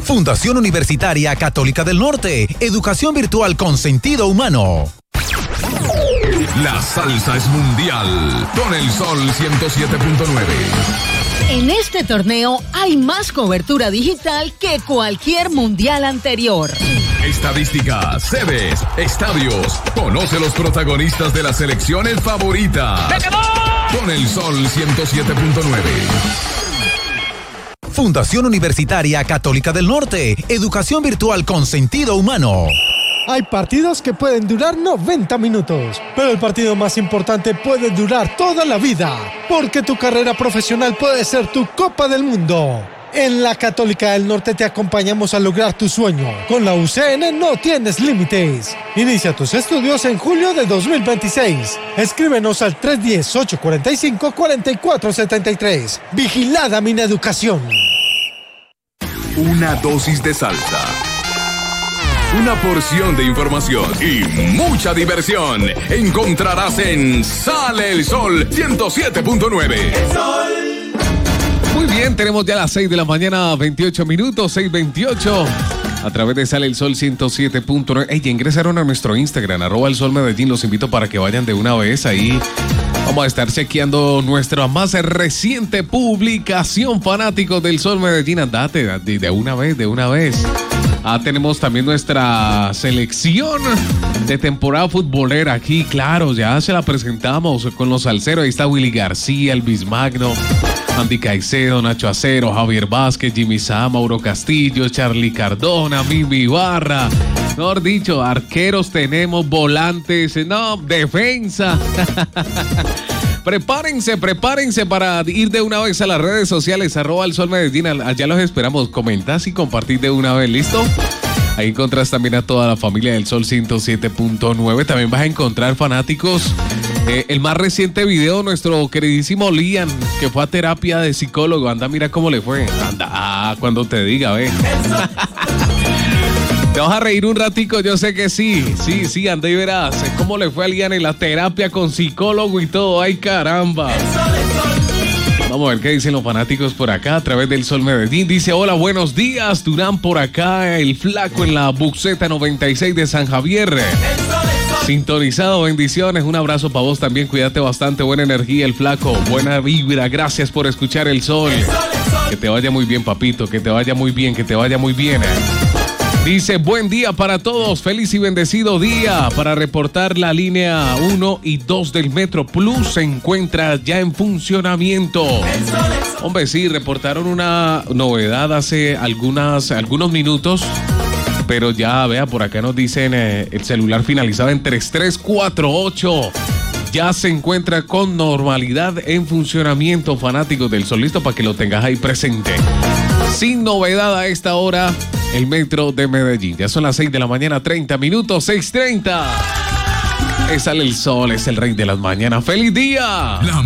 Fundación Universitaria Católica del Norte. Educación virtual con sentido humano. La salsa es mundial con el Sol 107.9. En este torneo hay más cobertura digital que cualquier mundial anterior. Estadísticas, sedes, estadios. Conoce los protagonistas de las selecciones favoritas. Con el Sol 107.9. Fundación Universitaria Católica del Norte. Educación virtual con sentido humano. Hay partidos que pueden durar 90 minutos, pero el partido más importante puede durar toda la vida, porque tu carrera profesional puede ser tu Copa del Mundo. En la Católica del Norte te acompañamos a lograr tu sueño. Con la UCN no tienes límites. Inicia tus estudios en julio de 2026. Escríbenos al 310-845-4473. Vigilada Mineducación. Una dosis de salsa. Una porción de información y mucha diversión encontrarás en Sale el Sol 107.9. El Sol. Muy bien, tenemos ya las 6 de la mañana, 28 minutos, 6:28. A través de Sale el Sol 107.9. Ey, ya ingresaron a nuestro Instagram, @elsolmedellín. Los invito para que vayan de una vez ahí. Vamos a estar chequeando nuestra más reciente publicación, fanáticos del Sol Medellín. Andate de una vez. Tenemos también nuestra selección de temporada futbolera aquí, claro, ya se la presentamos con los salseros. Ahí está Willy García, Elvis Magno, Andy Caicedo, Nacho Acero, Javier Vázquez, Jimmy Sá, Mauro Castillo, Charlie Cardona, Mimi Ibarra. Mejor dicho, arqueros tenemos, volantes, no, defensa. Prepárense para ir de una vez a las redes sociales, @elsolmedellín. Allá los esperamos. Comentás y compartís de una vez, ¿listo? Ahí encontrás también a toda la familia del Sol 107.9. También vas a encontrar, fanáticos, el más reciente video, nuestro queridísimo Lian, que fue a terapia de psicólogo. Anda, mira cómo le fue. Anda, cuando te diga, ve. Te vas a reír un ratico, yo sé que sí, anda y verás cómo le fue a Lian en la terapia con psicólogo y todo. ¡Ay, caramba! Vamos a ver qué dicen los fanáticos por acá a través del Sol Medellín. Dice: hola, buenos días, Durán por acá, el flaco en la Buceta 96 de San Javier. Sintonizado, bendiciones, un abrazo para vos también, cuídate bastante, buena energía el flaco, buena vibra, gracias por escuchar el Sol. Que te vaya muy bien, papito, que te vaya muy bien. Dice: buen día para todos, feliz y bendecido día. Para reportar, la línea 1 y 2 del Metro Plus se encuentra ya en funcionamiento. Hombre, sí, reportaron una novedad hace algunos minutos, pero ya, vea, por acá nos dicen el celular finalizado en 3348. Ya se encuentra con normalidad en funcionamiento, fanáticos del Sol, listo para que lo tengas ahí presente. Sin novedad a esta hora, el Metro de Medellín. Ya son las 6 de la mañana, 30 minutos, 6:30. Sale el Sol, es el rey de las mañanas. ¡Feliz día!